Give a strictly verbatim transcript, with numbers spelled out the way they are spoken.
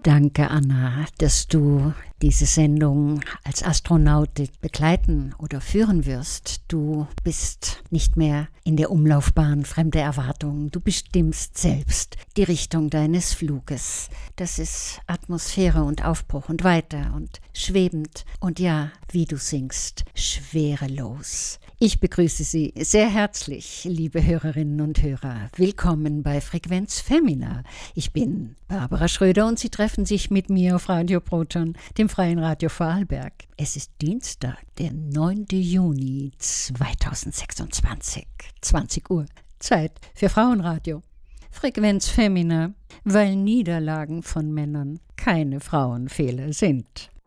Danke, Anna, dass du diese Sendung als Astronautin begleiten oder führen wirst. Du bist nicht mehr in der Umlaufbahn fremder Erwartungen. Du bestimmst selbst die Richtung deines Fluges. Das ist Atmosphäre und Aufbruch und weiter und schwebend und ja, wie du singst, schwerelos. Ich begrüße Sie sehr herzlich, liebe Hörerinnen und Hörer. Willkommen bei Frequenz Femina. Ich bin Barbara Schröder und Sie treffen sich mit mir auf Radio Proton, dem Freien Radio Vorarlberg. Es ist Dienstag, der neunten Juni zweitausendsechsundzwanzig, zwanzig Uhr. Zeit für Frauenradio. Frequenz Femina, weil Niederlagen von Männern keine Frauenfehler sind.